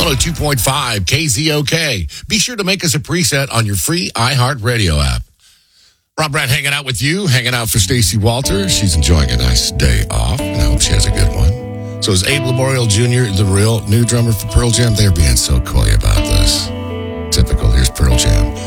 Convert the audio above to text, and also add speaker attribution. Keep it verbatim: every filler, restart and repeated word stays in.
Speaker 1: one oh two point five K Z O K. Be sure to make us a preset on your free iHeartRadio app. Rob Brad hanging out with you, hanging out for Stacey Walter. She's enjoying a nice day off, and I hope she has a good one. So is Abe Laboriel Junior, the real new drummer for Pearl Jam? They're being so coy about this. Typical. Here's Pearl Jam.